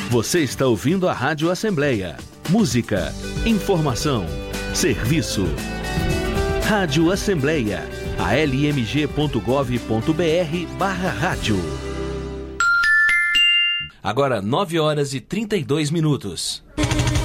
Você está ouvindo a Rádio Assembleia. Música, informação, serviço. Rádio Assembleia, almg.gov.br/rádio. Agora 9 horas e 32 minutos.